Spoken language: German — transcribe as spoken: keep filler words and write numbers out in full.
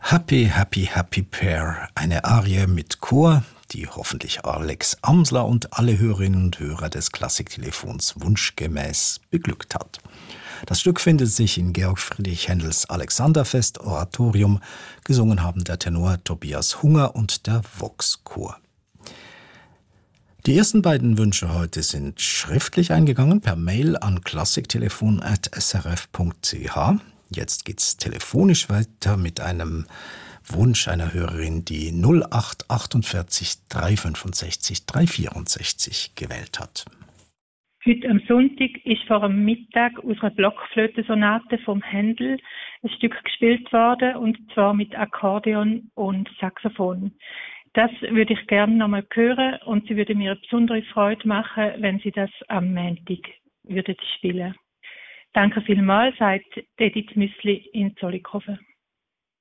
Happy, Happy, Happy Pair, eine Arie mit Chor, die hoffentlich Alex Amsler und alle Hörerinnen und Hörer des Klassiktelefons wunschgemäß beglückt hat. Das Stück findet sich in Georg Friedrich Händels Alexanderfest Oratorium. Gesungen haben der Tenor Tobias Hunger und der Vox-Chor. Die ersten beiden Wünsche heute sind schriftlich eingegangen per Mail an klassiktelefon at s r f punkt c h. Jetzt geht's telefonisch weiter mit einem Wunsch einer Hörerin, die null acht achtundvierzig dreihundertfünfundsechzig dreihundertvierundsechzig gewählt hat. Heute am Sonntag ist vor dem Mittag aus einer Blockflötensonate vom Händel ein Stück gespielt worden, und zwar mit Akkordeon und Saxophon. Das würde ich gerne nochmal hören, und sie würde mir eine besondere Freude machen, wenn sie das am Montag würde spielen. Danke vielmals, sagt Edith Müsli in Zollikofen.